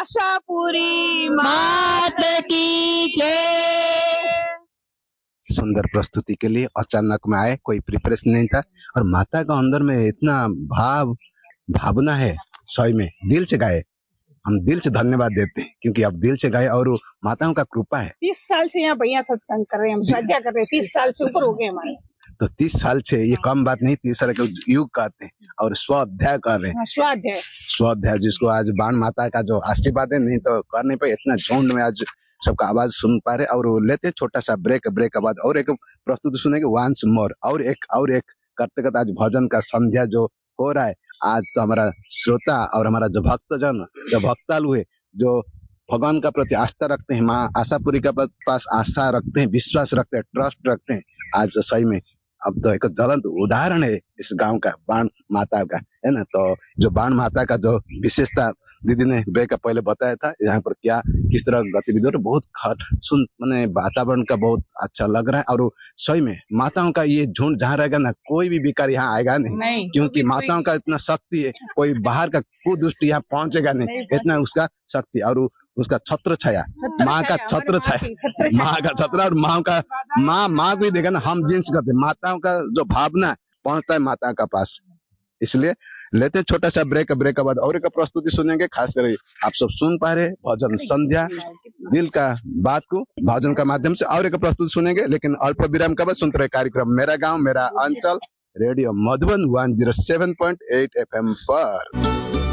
आशापुरी मात की जय। सुंदर प्रस्तुति के लिए अचानक में आए, कोई प्रिपरेशन नहीं था और माता का अंदर में इतना भावना है, सही में दिल से गाए। हम दिल से धन्यवाद देते हैं क्योंकि आप दिल से गाए और माताओं का कृपा है। 30 साल से यहाँ भैया सत्संग कर रहे हैं, हम साझा कर रहे हैं, 30 साल से ऊपर हो गए हमारे। तो 30 साल से ये कम बात नहीं, 30 साल के युग कहते हैं और स्वाध्याय कर रहे हैं। स्वाध्याय जिसको आज बाण माता का जो आशीर्वाद है, नहीं तो कर नहीं पाए, इतना झुंड में आज सबका आवाज सुन पा रहे। और लेते छोटा सा ब्रेक के बाद और एक प्रस्तुति सुनेंगे वंस मोर, और एक करते करते आज भजन का संध्या जो हो रहा है। आज तो हमारा श्रोता और हमारा जो भक्तजन, जो भक्तालु है, जो भगवान का प्रति आस्था रखते हैं, माँ आशापुरी का पास आस्था रखते हैं, विश्वास रखते हैं, ट्रस्ट रखते हैं, आज सही में अब तो एक ज्वलंत उदाहरण है इस गांव का, बाण माता का, है ना। तो जो बाण माता का जो विशेषता दीदी ने ब्रेक का पहले बताया था, यहाँ पर क्या किस तरह गतिविधि और बहुत मैंने वातावरण का बहुत अच्छा लग रहा है। और सही में माताओं का ये झुंड जहाँ रहेगा ना, कोई भी बेकार यहाँ आएगा नहीं, क्योंकि माताओं का इतना शक्ति है, कोई बाहर का कुदुष्ट यहाँ पहुंचेगा नहीं, इतना उसका शक्ति और उसका छत्र छाया, माँ का छत्र छाया, माँ का छत्र, और माँ को भी देखा ना, हम जिन्स करते, माताओं का जो भावना पहुंचता है माता का पास। इसलिए लेते छोटा सा ब्रेक के बाद और एक प्रस्तुति सुनेंगे। खास कर आप सब सुन पा रहे भजन संध्या, दिल का बात को भजन का माध्यम से और एक प्रस्तुति सुनेंगे, लेकिन अल्प विराम के बाद सुनते रहे कार्यक्रम मेरा गांव मेरा अंचल, रेडियो मधुबन 107.8 FM पर।